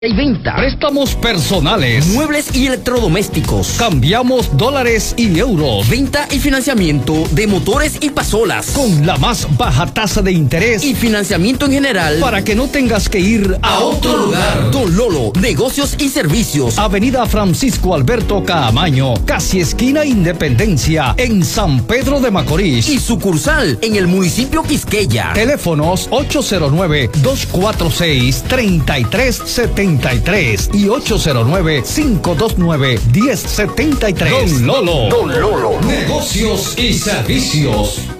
y venta, préstamos personales, muebles y electrodomésticos, cambiamos dólares y euros, venta y financiamiento de motores y pasolas, con la más baja tasa de interés y financiamiento en general, para que no tengas que ir a otro lugar. Don Lolo, negocios y servicios. Avenida Francisco Alberto Caamaño, casi esquina Independencia, en San Pedro de Macorís, y sucursal en el municipio Quisqueya. Teléfonos 809-246-3373 y 809-529-1073. Don Lolo. Don Lolo. Negocios y servicios.